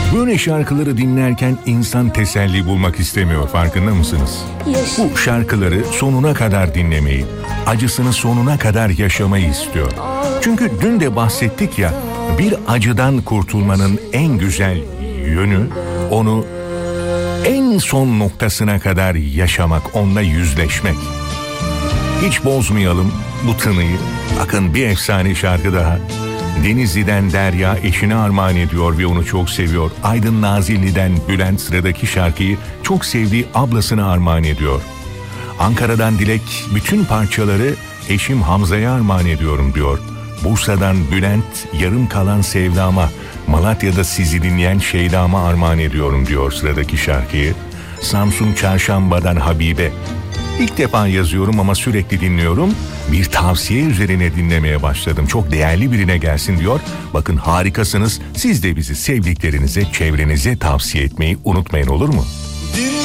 Böyle şarkıları dinlerken insan teselli bulmak istemiyor, farkında mısınız? Bu şarkıları sonuna kadar dinlemeyi, acısını sonuna kadar yaşamayı istiyor. Çünkü dün de bahsettik ya, bir acıdan kurtulmanın en güzel yönü onu en son noktasına kadar yaşamak, onunla yüzleşmek. Hiç bozmayalım bu tınıyı. Bakın bir efsane şarkı daha. Denizli'den Derya eşine armağan ediyor ve onu çok seviyor. Aydın Nazilli'den Bülent sıradaki şarkıyı çok sevdiği ablasına armağan ediyor. Ankara'dan Dilek bütün parçaları eşim Hamza'ya armağan ediyorum diyor. Bursa'dan Bülent yarım kalan sevdama, Malatya'da sizi dinleyen Şeyda'ma armağan ediyorum diyor sıradaki şarkıyı. Samsun Çarşamba'dan Habibe. İlk defa yazıyorum ama sürekli dinliyorum. Bir tavsiye üzerine dinlemeye başladım. Çok değerli birine gelsin diyor. Bakın harikasınız. Siz de bizi sevdiklerinize, çevrenize tavsiye etmeyi unutmayın, olur mu?